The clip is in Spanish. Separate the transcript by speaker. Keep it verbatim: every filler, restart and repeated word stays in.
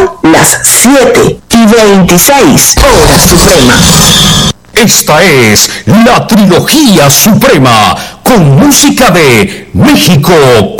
Speaker 1: las siete y veintiséis horas supremas.
Speaker 2: Esta es la trilogía suprema con música de México